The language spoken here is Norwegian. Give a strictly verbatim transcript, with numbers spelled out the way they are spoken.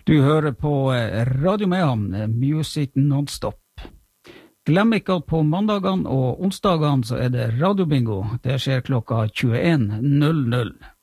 Du hører på Radio Mayhem, Music Non-Stop. Glem ikke at på mandagene og onsdagene så er det radiobingo. Det skjer klokka tjueen null null.